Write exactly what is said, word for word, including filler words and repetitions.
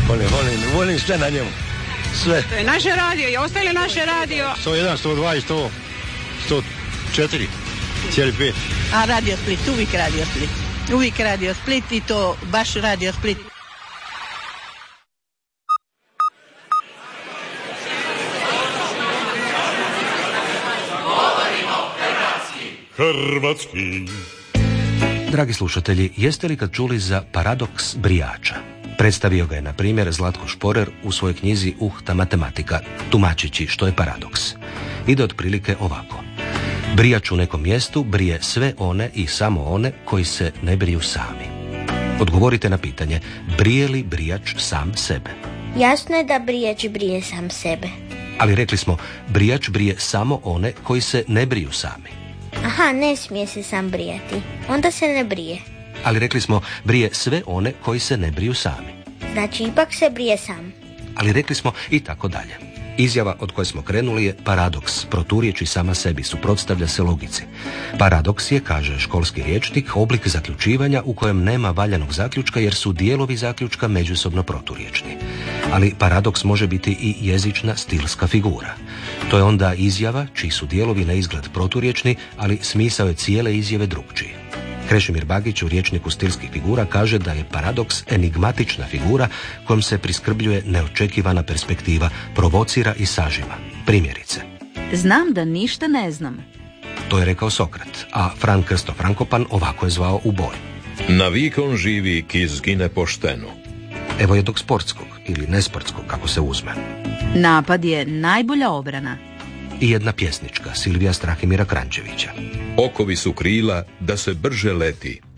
Volim, volim, volim sve na njemu. Sve. To je naše radio i ostali naše radio. sto jedan, sto dva i sto, sto četiri, cijeli pet. A Radio Split, uvijek Radio Split. Uvijek Radio Split i to baš Radio Split. Hrvatski. Dragi slušatelji, jeste li kad čuli za paradoks brijača? Predstavio ga je, na primjer, Zlatko Šporer u svojoj knjizi Uhta matematika, tumačići što je paradoks. Ide otprilike ovako. Brijač u nekom mjestu brije sve one i samo one koji se ne briju sami. Odgovorite na pitanje, brije li brijač sam sebe? Jasno je da brijač brije sam sebe. Ali rekli smo, brijač brije samo one koji se ne briju sami. Aha, ne smije se sam brijati. Onda se ne brije. Ali rekli smo, brije sve one koji se ne briju sami. Znači, ipak se brije sam. Ali rekli smo i tako dalje. Izjava od koje smo krenuli je paradoks, proturječi sama sebi, suprotstavlja se logici. Paradoks je, kaže školski rječnik, oblik zaključivanja u kojem nema valjanog zaključka jer su dijelovi zaključka međusobno proturječni. Ali paradoks može biti i jezična stilska figura. To je onda izjava čiji su dijelovi na izgled proturječni, ali smisao je cijele izjave drukčiji. Krešimir Bagić u rječniku stilskih figura kaže da je paradoks enigmatična figura kojom se priskrbljuje neočekivana perspektiva, provocira i sažima. Primjerice. Znam da ništa ne znam. To je rekao Sokrat, a Fran Krsto Frankopan ovako je zvao u boj. Navikon živi ki zgine pošteno. Evo jednog sportskog ili nesportskog, kako se uzme. Napad je najbolja obrana. I jedna pjesnička, Silvija Strahimira Krančevića. Okovi su krila da se brže leti.